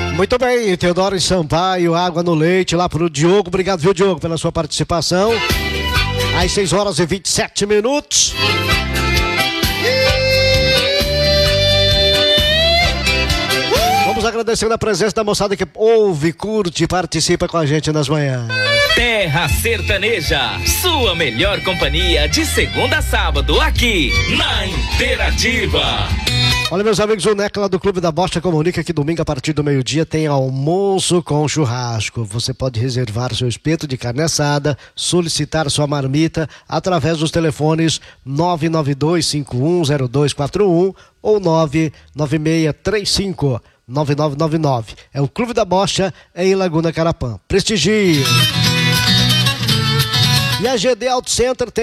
Muito bem, Teodoro e Sampaio, água no leite lá pro Diogo. Obrigado, viu, Diogo, pela sua participação. Às 6h27. Vamos agradecendo a presença da moçada que ouve, curte e participa com a gente nas manhãs. Terra Sertaneja, sua melhor companhia de segunda a sábado aqui na Interativa. Olha, meus amigos, o Neca lá do Clube da Bocha comunica que domingo a partir do meio-dia tem almoço com churrasco. Você pode reservar seu espeto de carne assada, solicitar sua marmita através dos telefones 992-510241 ou 99635-9999. É o Clube da Bocha em Laguna Carapã. Prestigie! E a GD Auto Center tem